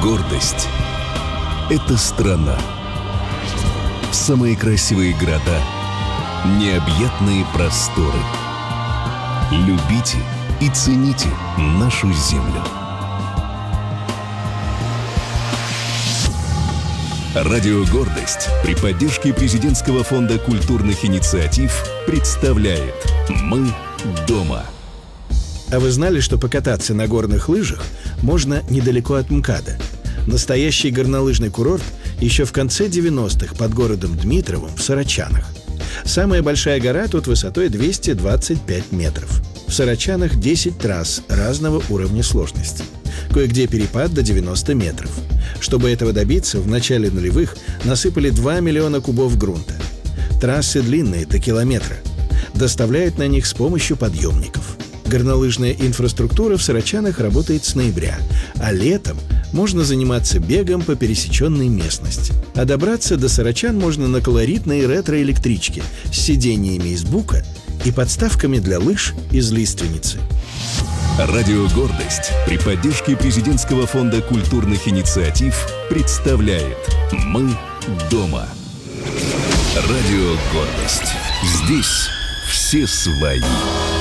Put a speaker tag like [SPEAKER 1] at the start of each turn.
[SPEAKER 1] Гордость — это страна. Самые красивые города, необъятные просторы. Любите и цените нашу землю. Радио «Гордость» при поддержке Президентского фонда культурных инициатив представляет «Мы дома».
[SPEAKER 2] А вы знали, что покататься на горных лыжах можно недалеко от МКАДа? Настоящий горнолыжный курорт еще в конце 90-х под городом Дмитровым в Сарачанах. Самая большая гора тут высотой 225 метров. В Сарачанах 10 трасс разного уровня сложности. Кое-где перепад до 90 метров. Чтобы этого добиться, в начале нулевых насыпали 2 миллиона кубов грунта. Трассы длинные до километра. Доставляют на них с помощью подъемников. Горнолыжная инфраструктура в Сарачанах работает с ноября, а летом можно заниматься бегом по пересеченной местности. А добраться до Сарачан можно на колоритной ретро-электричке с сидениями из бука и подставками для лыж из лиственницы.
[SPEAKER 1] Радио «Гордость» при поддержке Президентского фонда культурных инициатив представляет «Мы дома». Радио «Гордость». Здесь все свои.